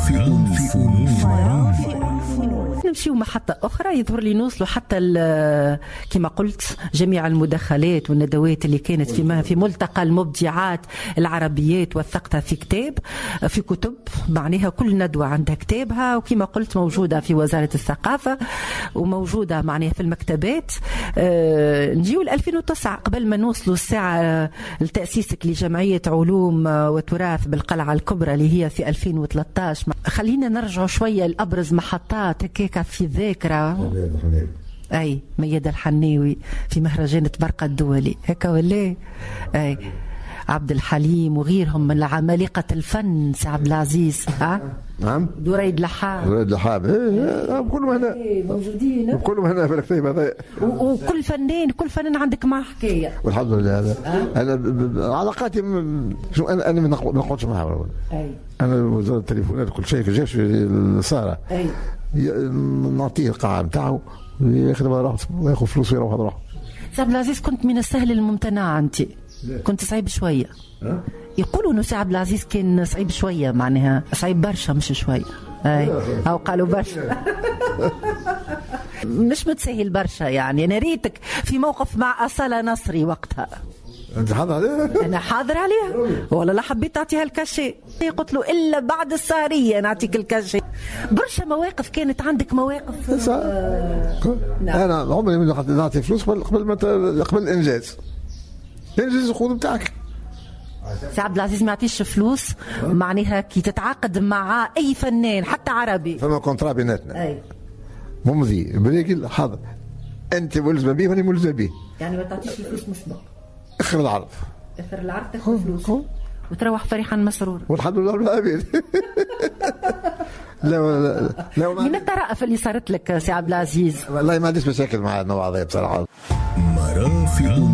مرافق الفنون. نمشيو محطة أخرى يظهر لي نوصلوا حتى كما قلت جميع المداخلات والندوات اللي كانت في ملتقى المبدعات العربيات والثقة في كتب معناها كل ندوة عندها كتابها، وكما قلت موجودة في وزارة الثقافة وموجودة معناها في المكتبات. نجيو ل 2009 قبل ما نوصلوا الساعة لتأسيسك لجمعية علوم وتراث بالقلعة الكبرى اللي هي في 2013. خلينا نرجع شوية لأبرز محطات هكاك في الذاكرة. أي ميادة الحناوي في مهرجان تبرقة الدولي هكا ولا أي عبد الحليم وغيرهم من عمالقة الفن، سي عبد العزيز نعم دريد لحاب كلهم هنا موجودين، كلهم هنا في الكتاب هذا، وكل فنان عندك معه حكاية والحمد لله. أنا علاقاتي أنا ما نقعدش معها، أنا وزارة التليفونات كل شيء جاش صار نعطيه القاعة نتاعو ياخذ وياخذ فلوس ويروح روح. سي عبد العزيز كنت من السهل الممتنع، أنت كنت صعيب شوية. يقولوا انه سي عبد العزيز كان صعيب شويه، معناها صعيب برشا مش شويه، او قالوا برشا مش متسهل برشا. يعني انا ريتك في موقف مع أصالة نصري وقتها، انت حاضر عليها؟ انا حاضر عليها ولا لا حبيت تعطيها الكاشي، قلت له الا بعد السهريه نعطيك الكاشي. برشا مواقف كانت عندك، مواقف انا عمري ما نعطي فلوس قبل الانجاز الخوض بتاعك. سي عبد العزيز ما يعطيش فلوس معناها كي تتعاقد مع اي فنان حتى عربي فما كونترا بيناتنا ممضي بريكل حاضر، انت ملزمه به وانا ملزم به، يعني ما تعطيش فلوس مسبق. اخر العرض تاخذ فلوس وتروح فرحا مسرور والحمد لله رب العالمين. لا من الطرائف اللي صارت لك سي عبد العزيز؟ والله ما عنديش مشاكل مع النوع هذا بصراحه. مرافق